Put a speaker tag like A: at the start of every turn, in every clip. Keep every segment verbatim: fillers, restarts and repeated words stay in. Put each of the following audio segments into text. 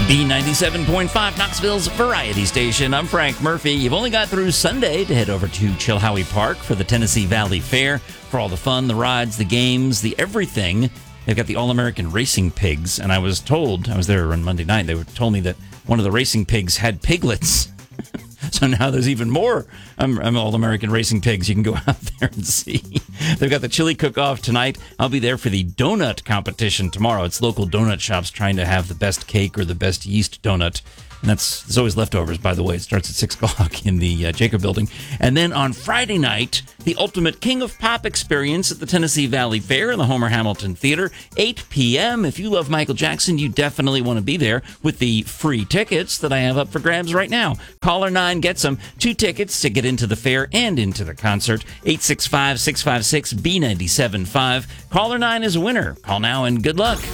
A: B ninety-seven point five, Knoxville's variety station. I'm Frank Murphy. You've only got through Sunday to head over to Chilhowie Park for the Tennessee Valley Fair for all the fun, the rides, the games, the everything. They've got the All-American Racing Pigs, and I was told, I was there on Monday night, they told me that one of the racing pigs had piglets. So now there's even more um, um, All-American Racing Pigs you can go out there and see. They've got the chili cook-off tonight. I'll be there for the donut competition tomorrow. It's local donut shops trying to have the best cake or the best yeast donut. And that's there's always leftovers, by the way. It starts at six o'clock in the uh, Jacob Building. And then on Friday night, the Ultimate King of Pop experience at the Tennessee Valley Fair in the Homer Hamilton Theater, eight p.m. If you love Michael Jackson, you definitely want to be there with the free tickets that I have up for grabs right now. Caller nine gets them. Two tickets to get into the fair and into the concert. eight six five, six five six, B nine seven five. Caller nine is a winner. Call now and good luck.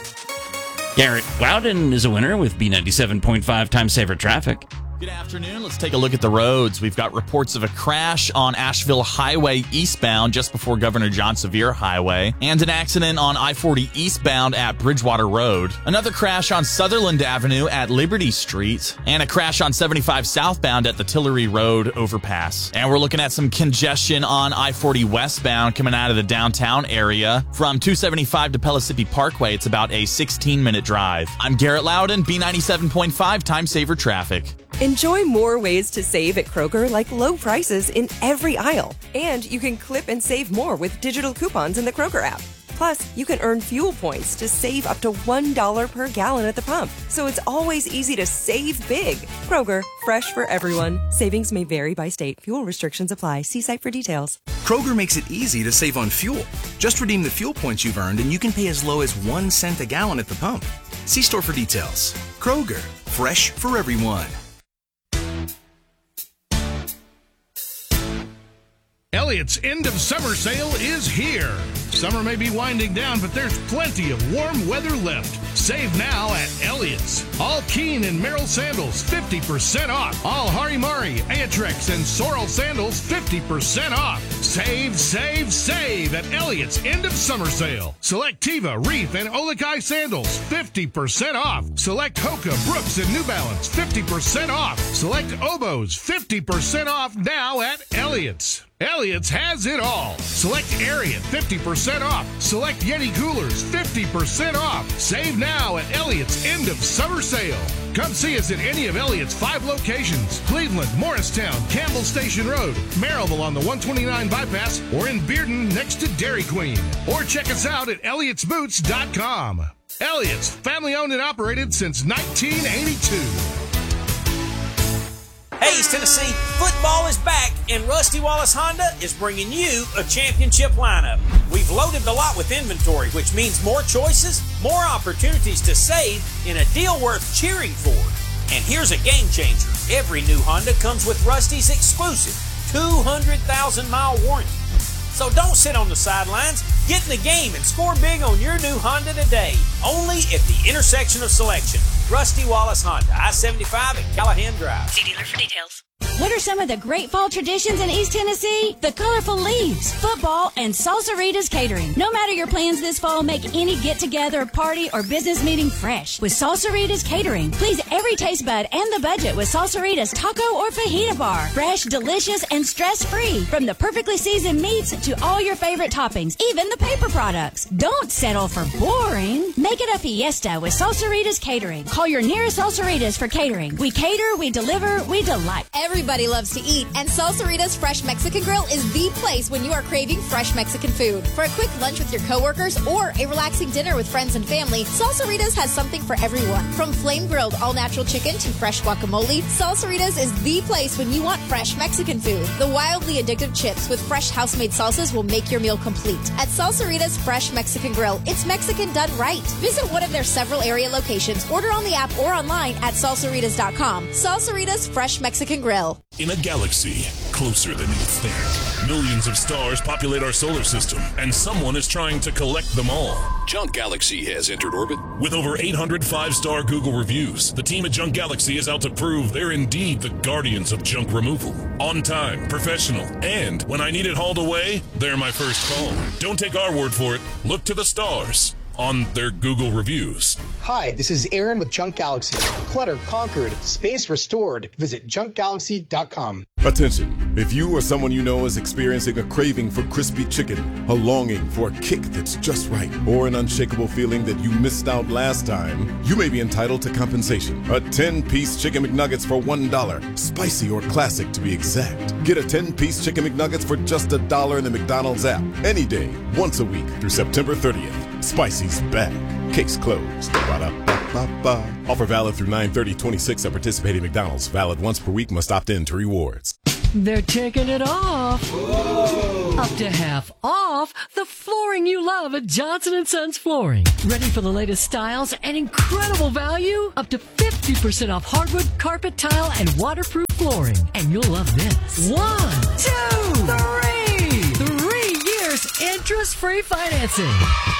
A: Garrett Loudon is a winner with B ninety-seven point five Time Saver Traffic.
B: Good afternoon. Let's take a look at the roads. We've got reports of a crash on Asheville Highway eastbound just before Governor John Sevier Highway, and an accident on I forty eastbound at Bridgewater Road. Another crash on Sutherland Avenue at Liberty Street, and a crash on seventy-five southbound at the Tillery Road overpass. And we're looking at some congestion on I forty westbound coming out of the downtown area. From two seventy-five to Pellissippi Parkway, it's about a sixteen minute drive. I'm Garrett Loudon, B ninety-seven point five Time Saver Traffic.
C: Enjoy more ways to save at Kroger, like low prices in every aisle. And you can clip and save more with digital coupons in the Kroger app. Plus, you can earn fuel points to save up to one dollar per gallon at the pump. So it's always easy to save big. Kroger, fresh for everyone. Savings may vary by state. Fuel restrictions apply. See site for details.
D: Kroger makes it easy to save on fuel. Just redeem the fuel points you've earned and you can pay as low as one cent a gallon at the pump. See store for details. Kroger, fresh for everyone.
E: Elliott's end of summer sale is here. Summer may be winding down, but there's plenty of warm weather left. Save now at Elliott's. All Keen and Merrill sandals, fifty percent off. All Harimari, Aetrex, and Sorrel sandals, fifty percent off. Save, save, save at Elliott's end of summer sale. Select Teva, Reef, and Olakai sandals, fifty percent off. Select Hoka, Brooks, and New Balance, fifty percent off. Select Oboes, fifty percent off now at Elliott's. Elliott's has it all. Select Ariat, fifty percent off. Select Yeti coolers, fifty percent off. Save now at Elliott's end of summer sale. Come see us at any of Elliott's five locations: Cleveland, Morristown, Campbell Station Road, Maryville on the one twenty-nine bypass, or in Bearden next to Dairy Queen. Or check us out at Elliott's Boots dot com. Elliott's, family owned and operated since nineteen eighty-two.
F: Hey, East Tennessee, football is back, and Rusty Wallace Honda is bringing you a championship lineup. We've loaded the lot with inventory, which means more choices, more opportunities to save, and a deal worth cheering for. And here's a game changer. Every new Honda comes with Rusty's exclusive two hundred thousand mile warranty. So don't sit on the sidelines. Get in the game and score big on your new Honda today. Only at the intersection of selection. Rusty Wallace Honda, I seventy-five at Callahan Drive.
G: See dealer for details. What are some of the great fall traditions in East Tennessee? The colorful leaves, football, and Salsaritas Catering. No matter your plans this fall, make any get-together, party, or business meeting fresh with Salsaritas Catering. Please every taste bud and the budget with Salsaritas Taco or Fajita Bar. Fresh, delicious, and stress-free. From the perfectly seasoned meats to all your favorite toppings, even the paper products. Don't settle for boring. Make it a fiesta with Salsaritas Catering. Call your nearest Salsaritas for catering. We cater, we deliver, we delight.
H: Everybody loves to eat, and Salsaritas Fresh Mexican Grill is the place when you are craving fresh Mexican food. For a quick lunch with your coworkers or a relaxing dinner with friends and family, Salsaritas has something for everyone. From flame-grilled all-natural chicken to fresh guacamole, Salsaritas is the place when you want fresh Mexican food. The wildly addictive chips with fresh house-made salsas will make your meal complete. At Salsaritas Fresh Mexican Grill, it's Mexican done right. Visit one of their several area locations, order on the app or online at salsaritas dot com. Salsaritas Fresh Mexican Grill.
I: In a galaxy closer than you think, millions of stars populate our solar system, and someone is trying to collect them all.
J: Junk Galaxy has entered orbit.
I: With over eight hundred five-star Google reviews, the team at Junk Galaxy is out to prove they're indeed the guardians of junk removal. On time, professional, and when I need it hauled away, they're my first call. Don't take our word for it. Look to the stars. on their Google reviews.
K: Hi, this is Aaron with Junk Galaxy. Clutter conquered, space restored. Visit junk galaxy dot com.
L: Attention, if you or someone you know is experiencing a craving for crispy chicken, a longing for a kick that's just right, or an unshakable feeling that you missed out last time, you may be entitled to compensation. A ten-piece Chicken McNuggets for one dollar, spicy or classic to be exact. Get a ten-piece Chicken McNuggets for just a dollar in the McDonald's app, any day, once a week through September thirtieth. Spicy's back. Case closed. Ba-da-ba-ba-ba. Offer valid through nine thirty twenty-six at participating McDonald's. Valid once per week. Must opt in to rewards.
M: They're taking it off. Whoa. Up to half off the flooring you love at Johnson and Sons Flooring. Ready for the latest styles and incredible value? Up to fifty percent off hardwood, carpet, tile, and waterproof flooring. And you'll love this. One, two, three. Three years interest-free financing.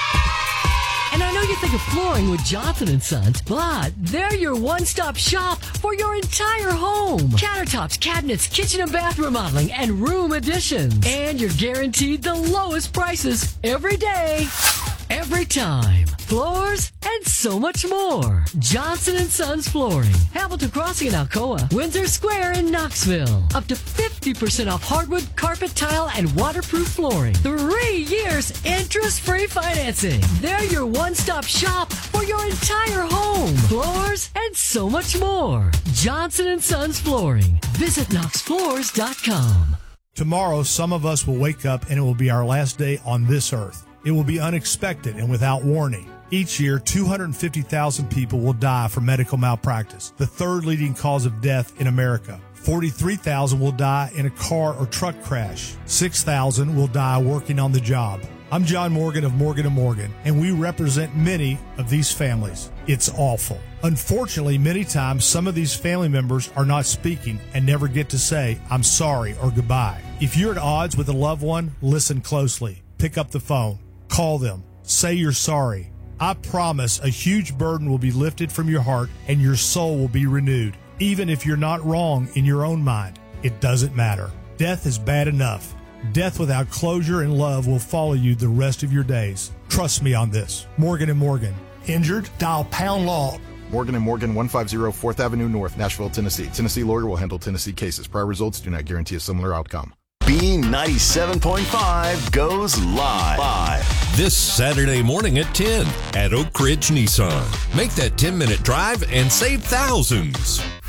M: And I know you think of flooring with Johnson and Sons, but they're your one-stop shop for your entire home. Countertops, cabinets, kitchen and bath remodeling, and room additions. And you're guaranteed the lowest prices every day, every time. Floors and so much more. Johnson and Sons Flooring. Hamilton Crossing in Alcoa. Windsor Square in Knoxville. Up to fifty percent off hardwood, carpet, tile, and waterproof flooring. Three years interest-free financing. They're your one-stop shop for your entire home. Floors and so much more. Johnson and Sons Flooring. Visit knox floors dot com.
N: Tomorrow, some of us will wake up and it will be our last day on this earth. It will be unexpected and without warning. Each year, two hundred fifty thousand people will die from medical malpractice, the third leading cause of death in America. forty-three thousand will die in a car or truck crash. six thousand will die working on the job. I'm John Morgan of Morgan and Morgan, and we represent many of these families. It's awful. Unfortunately, many times some of these family members are not speaking and never get to say, I'm sorry or goodbye. If you're at odds with a loved one, listen closely. Pick up the phone. Call them. Say you're sorry. I promise a huge burden will be lifted from your heart and your soul will be renewed. Even if you're not wrong in your own mind, it doesn't matter. Death is bad enough. Death without closure and love will follow you the rest of your days. Trust me on this. Morgan and Morgan. Injured? Dial pound law.
O: Morgan and Morgan, one fifty fourth Avenue North, Nashville, Tennessee. Tennessee lawyer will handle Tennessee cases. Prior results do not guarantee a similar outcome.
P: B ninety-seven point five goes live. live.
Q: This Saturday morning at ten at Oak Ridge Nissan. Make that ten-minute drive and save thousands.